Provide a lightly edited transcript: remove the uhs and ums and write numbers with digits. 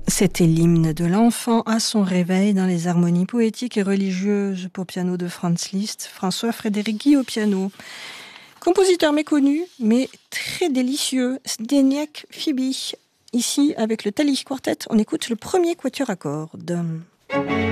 C'était l'hymne de l'enfant à son réveil dans les harmonies poétiques et religieuses pour piano de Franz Liszt, François-Frédéric Guy au piano. Compositeur méconnu, mais très délicieux, Zdeněk Fibi. Ici, avec le Talich Quartet, on écoute le premier quatuor à cordes.